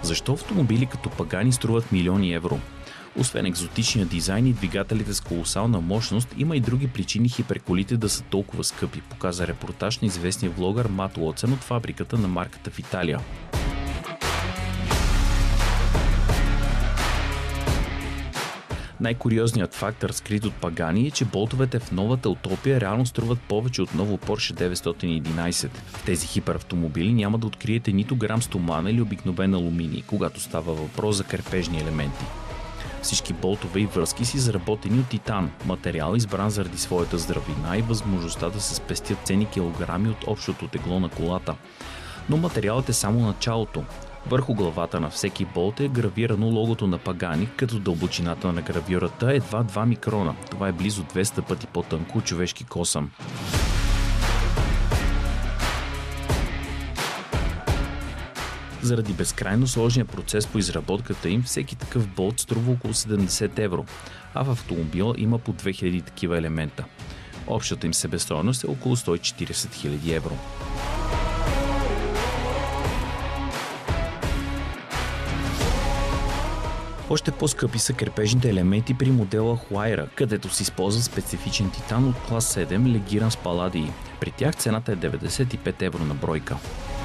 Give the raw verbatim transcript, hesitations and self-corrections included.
Защо автомобили като Пагани струват милиони евро? Освен екзотичния дизайн и двигателите с колосална мощност, има и други причини хиперколите да са толкова скъпи, показа репортаж на известния влогър Мат Уотсън от фабриката на марката в Италия. Най-куриозният факт, разкрит от Пагани, е, че болтовете в новата утопия реално струват повече от ново Порше деветстотин и единайсет. В тези хиперавтомобили няма да откриете нито грам стомана или обикновен алуминий, когато става въпрос за крепежни елементи. Всички болтове и връзки са изработени от титан, материал избран заради своята здравина и възможността да се спестят ценни килограми от общото тегло на колата. Но материалът е само началото. Върху главата на всеки болт е гравирано логото на Пагани, като дълбочината на гравюрата е едва два микрона. Това е близо двеста пъти по-тънко от човешки косъм. Заради безкрайно сложния процес по изработката им, всеки такъв болт струва около седемдесет евро, а в автомобила има по две хиляди такива елемента. Общата им себестойност е около сто и четирийсет хиляди евро. Още по-скъпи са крепежните елементи при модела Huayra, където се използва специфичен титан от клас седем, легиран с паладии. При тях цената е деветдесет и пет евро на бройка.